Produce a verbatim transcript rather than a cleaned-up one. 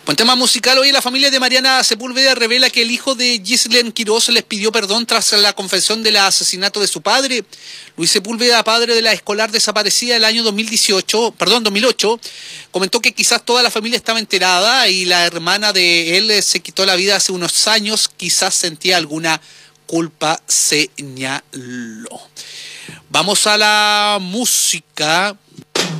Buen tema musical. Hoy la familia de Mariana Sepúlveda revela que el hijo de Gislen Quiroz les pidió perdón tras la confesión del asesinato de su padre. Luis Sepúlveda, padre de la escolar desaparecida el año dos mil dieciocho, perdón, dos mil ocho, comentó que quizás toda la familia estaba enterada y la hermana de él se quitó la vida hace unos años, quizás sentía alguna culpa, señaló. Vamos a la música.